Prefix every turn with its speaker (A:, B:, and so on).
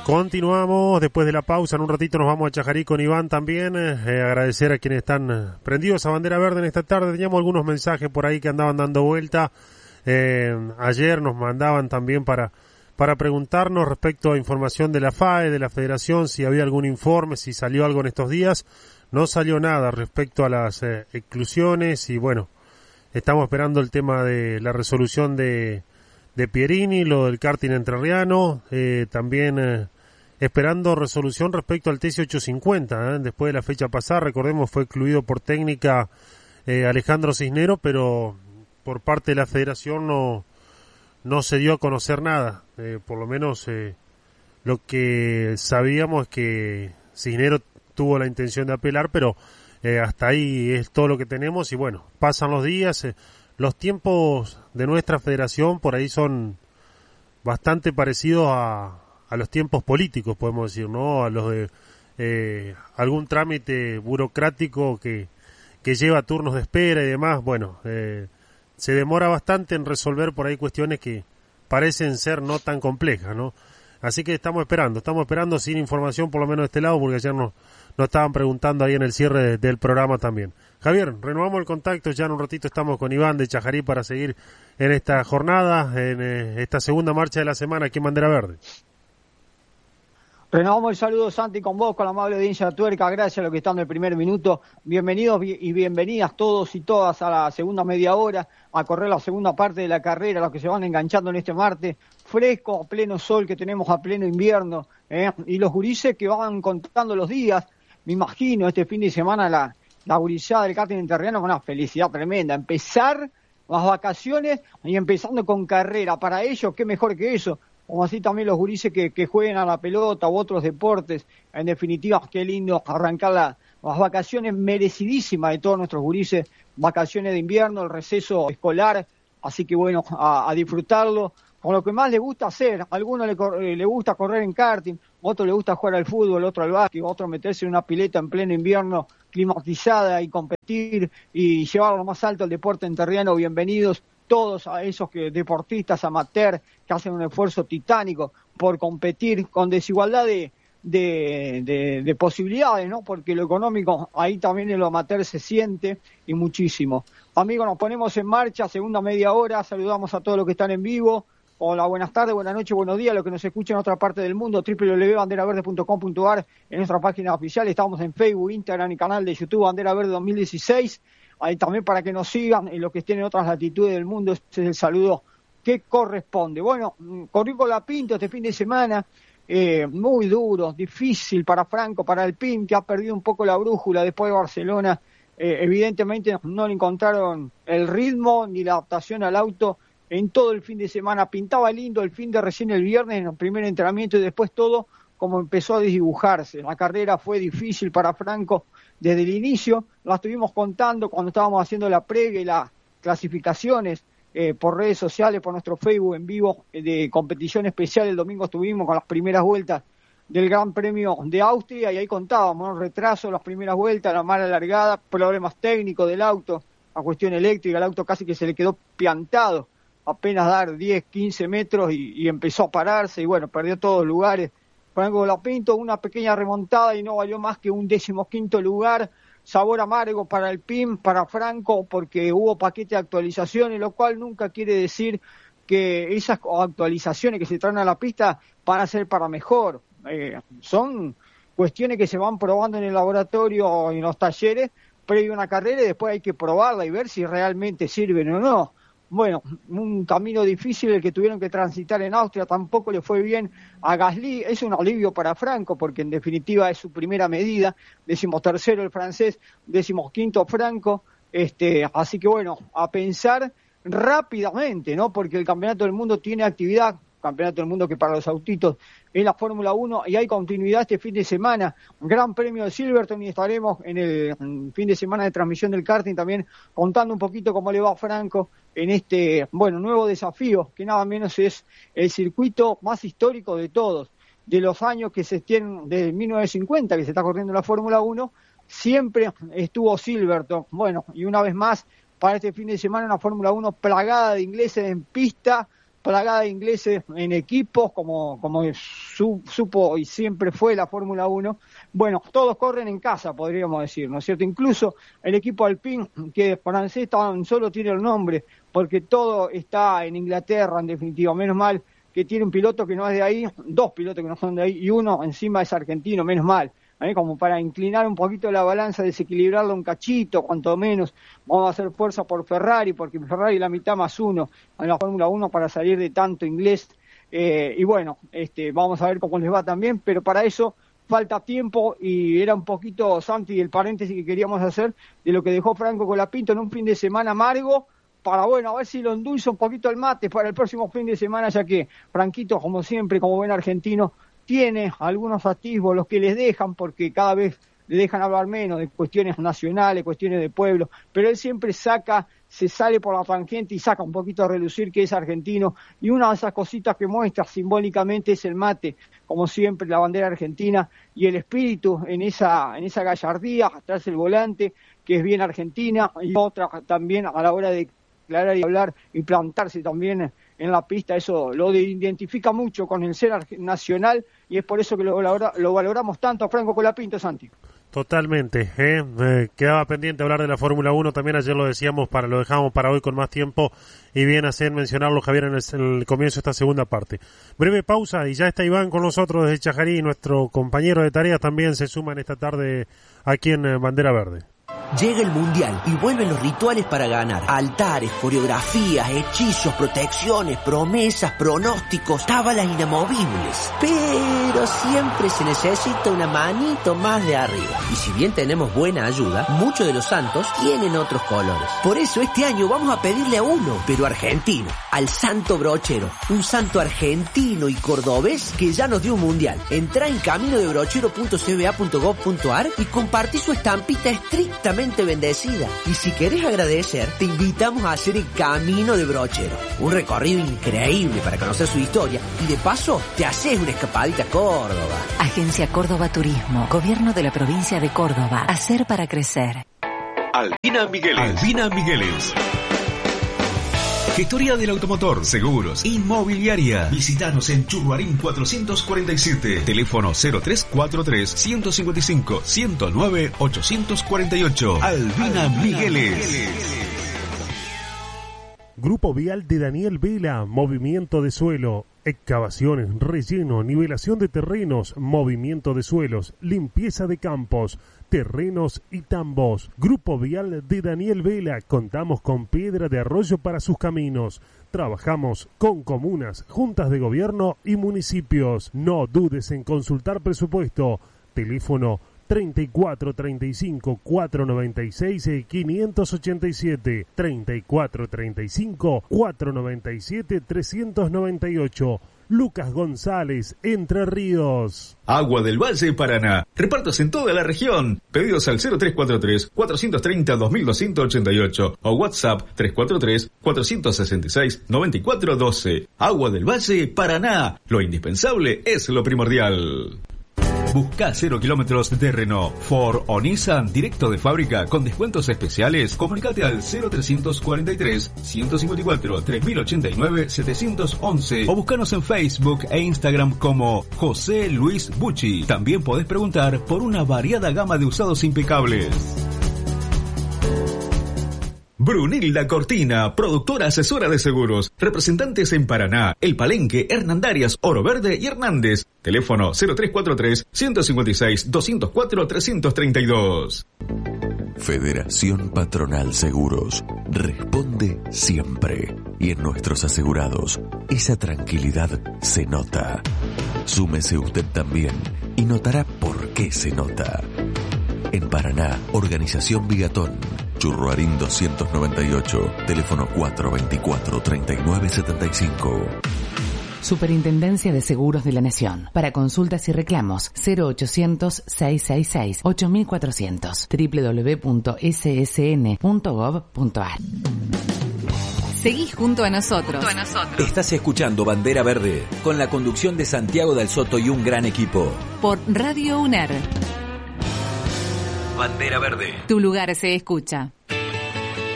A: Continuamos después de la pausa. En un ratito nos vamos a Chajarí con Iván también. Agradecer a quienes están prendidos a bandera verde en esta tarde. Teníamos algunos mensajes por ahí que andaban dando vuelta. Ayer nos mandaban también para preguntarnos respecto a información de la FAE, de la Federación, si había algún informe, si salió algo en estos días. No salió nada respecto a las exclusiones y bueno, estamos esperando el tema de la resolución de Pierini, lo del karting entrerriano, también esperando resolución respecto al TC850, después de la fecha pasada, recordemos fue excluido por técnica Alejandro Cisnero, pero por parte de la Federación no se dio a conocer nada, por lo menos lo que sabíamos es que Cisnero tuvo la intención de apelar, pero hasta ahí es todo lo que tenemos y bueno, pasan los días, los tiempos de nuestra federación por ahí son bastante parecidos a los tiempos políticos, podemos decir, ¿no? A los de algún trámite burocrático que lleva turnos de espera y demás. Bueno, se demora bastante en resolver por ahí cuestiones que parecen ser no tan complejas, ¿no? Así que estamos esperando sin información por lo menos de este lado, porque ayer nos estaban preguntando ahí en el cierre del programa también. Javier, renovamos el contacto, ya en un ratito estamos con Iván de Chajarí para seguir en esta jornada, en esta segunda marcha de la semana aquí en Bandera Verde.
B: Renovamos el saludo, Santi, con vos, con la amable audiencia de Tuerca. Gracias a los que están en el primer minuto. Bienvenidos y bienvenidas todos y todas a la segunda media hora, a correr la segunda parte de la carrera, los que se van enganchando en este martes fresco, a pleno sol que tenemos a pleno invierno, y los gurises que van contando los días. Me imagino este fin de semana la gurizada del karting entrerriano con una felicidad tremenda. Empezar las vacaciones y empezando con carrera. Para ellos, qué mejor que eso. Como así también los gurises que jueguen a la pelota u otros deportes. En definitiva, qué lindo arrancar las vacaciones merecidísimas de todos nuestros gurises, vacaciones de invierno, el receso escolar, así que bueno, a disfrutarlo con lo que más le gusta hacer. A algunos le gusta correr en karting, a otros le gusta jugar al fútbol, otro al básquet, a otro meterse en una pileta en pleno invierno climatizada y competir y llevarlo más alto al deporte entrerriano. Bienvenidos todos a esos deportistas amateur que hacen un esfuerzo titánico por competir con desigualdad de posibilidades, ¿no? Porque lo económico ahí también en lo amateur se siente y muchísimo. Amigos, nos ponemos en marcha, segunda media hora, saludamos a todos los que están en vivo. Hola, buenas tardes, buenas noches, buenos días, los que nos escuchan en otra parte del mundo, www.banderaverde.com.ar, en nuestra página oficial, estamos en Facebook, Instagram y canal de YouTube Bandera Verde 2016, ahí también para que nos sigan, y los que estén en otras latitudes del mundo, ese es el saludo que corresponde. Bueno, corrí con la Pinto este fin de semana, muy duro, difícil para Franco, para el PIM, que ha perdido un poco la brújula después de Barcelona. Evidentemente no le encontraron el ritmo ni la adaptación al auto en todo el fin de semana. Pintaba lindo el fin de recién el viernes en el primer entrenamiento y después todo como empezó a desdibujarse. La carrera fue difícil para Franco desde el inicio, la estuvimos contando cuando estábamos haciendo la previa y las clasificaciones por redes sociales, por nuestro Facebook en vivo de competición especial. El domingo estuvimos con las primeras vueltas del Gran Premio de Austria y ahí contábamos, ¿no? Retraso, las primeras vueltas, la mala largada, problemas técnicos del auto, la cuestión eléctrica, el auto casi que se le quedó piantado, apenas dar 10, 15 metros y empezó a pararse y bueno, perdió todos los lugares. Franco Colapinto, una pequeña remontada y no valió más que un 15º lugar. Sabor amargo para el PIM, para Franco, porque hubo paquete de actualizaciones, lo cual nunca quiere decir que esas actualizaciones que se traen a la pista van a ser para mejor. Son cuestiones que se van probando en el laboratorio y en los talleres previo a una carrera y después hay que probarla y ver si realmente sirven o no. Bueno, un camino difícil el que tuvieron que transitar en Austria, tampoco le fue bien a Gasly. Es un alivio para Franco porque en definitiva es su primera medida, 13º el francés, 15º Franco, así que bueno, a pensar rápidamente, ¿no? Porque el Campeonato del Mundo tiene actividad, Campeonato del Mundo que para los autitos es la Fórmula 1 y hay continuidad este fin de semana, Gran Premio de Silverstone y estaremos en el fin de semana de transmisión del karting también contando un poquito cómo le va a Franco en este, bueno, nuevo desafío, que nada menos es el circuito más histórico de todos, de los años que se tienen, desde 1950 que se está corriendo la Fórmula 1, siempre estuvo Silverstone. Bueno, y una vez más, para este fin de semana una Fórmula 1 plagada de ingleses en pista, plagada de ingleses en equipos, como supo y siempre fue la Fórmula 1. Bueno, todos corren en casa, podríamos decir, ¿no es cierto? Incluso el equipo Alpine, que es francés, tan solo tiene el nombre, porque todo está en Inglaterra, en definitiva. Menos mal que tiene un piloto que no es de ahí, 2 pilotos que no son de ahí, y uno encima es argentino, menos mal. Como para inclinar un poquito la balanza, desequilibrarla un cachito, cuanto menos. Vamos a hacer fuerza por Ferrari, porque Ferrari la mitad más 1 en la Fórmula 1 para salir de tanto inglés. Y bueno, vamos a ver cómo les va también, pero para eso falta tiempo, y era un poquito, Santi, el paréntesis que queríamos hacer de lo que dejó Franco Colapinto en un fin de semana amargo, para, bueno, a ver si lo endulza un poquito el mate para el próximo fin de semana, ya que Franquito, como siempre, como buen argentino, tiene algunos atisbos, los que les dejan, porque cada vez le dejan hablar menos de cuestiones nacionales, cuestiones de pueblo, pero él siempre se sale por la tangente y saca un poquito a relucir que es argentino, y una de esas cositas que muestra simbólicamente es el mate, como siempre, la bandera argentina, y el espíritu en esa gallardía, atrás el volante, que es bien argentina, y otra también a la hora de declarar y hablar y plantarse también en la pista. Eso lo identifica mucho con el ser nacional, y es por eso que lo valoramos tanto a Franco Colapinto, Santi.
A: Totalmente, quedaba pendiente hablar de la Fórmula 1, también ayer lo decíamos, lo dejamos para hoy con más tiempo, y bien hacer mencionarlo, Javier, en el comienzo de esta segunda parte. Breve pausa y ya está Iván con nosotros desde Chajarí, nuestro compañero de tareas también se suma en esta tarde aquí en Bandera Verde.
C: Llega el Mundial y vuelven los rituales para ganar. Altares, coreografías, hechizos, protecciones, promesas, pronósticos, tábalas inamovibles. Pero siempre se necesita una manito más de arriba. Y si bien tenemos buena ayuda, muchos de los santos tienen otros colores. Por eso este año vamos a pedirle a uno, pero argentino, al Santo Brochero. Un santo argentino y cordobés que ya nos dio un Mundial. Entrá en caminodebrochero.cba.gov.ar y compartí su estampita estrictamente bendecida. Y si querés agradecer, te invitamos a hacer el Camino de Brochero, un recorrido increíble para conocer su historia, y de paso te haces una escapadita a Córdoba.
D: Agencia Córdoba Turismo, Gobierno de la Provincia de Córdoba. Hacer para crecer.
E: Albina Migueles. Gestoría del automotor, seguros, inmobiliaria. Visítanos en Churruarín 447. Teléfono 0343-155-109-848. Albina Migueles.
A: Grupo Vial de Daniel Vela, movimiento de suelo, excavaciones, relleno, nivelación de terrenos, movimiento de suelos, limpieza de campos, terrenos y tambos. Grupo Vial de Daniel Vela, contamos con piedra de arroyo para sus caminos. Trabajamos con comunas, juntas de gobierno y municipios. No dudes en consultar presupuesto. Teléfono 34 35 496 587, 34 35 497 398. Lucas González, Entre Ríos.
E: Agua del Valle Paraná. Repartos en toda la región. Pedidos al 0343-430-2288 o WhatsApp 343-466-9412. Agua del Valle Paraná. Lo indispensable es lo primordial. Busca 0 kilómetros de Renault, Ford o Nissan directo de fábrica con descuentos especiales. Comunicate al 0354-154-3089-711 o búscanos en Facebook e Instagram como José Luis Bucci. También podés preguntar por una variada gama de usados impecables. Brunilda Cortina, productora asesora de seguros. Representantes en Paraná, El Palenque, Hernandarias, Oro Verde y Hernández. Teléfono 0343-156-204-332.
F: Federación Patronal Seguros. Responde siempre. Y en nuestros asegurados, esa tranquilidad se nota. Súmese usted también y notará por qué se nota. En Paraná, Organización Bigatón, Churruarín 298, teléfono 424-3975.
D: Superintendencia de Seguros de la Nación. Para consultas y reclamos, 0800-666-8400, www.ssn.gov.ar.
G: Seguí junto a nosotros.
C: Estás escuchando Bandera Verde, con la conducción de Santiago Del Soto y un gran equipo.
G: Por Radio UNER.
C: Bandera Verde.
G: Tu lugar se escucha.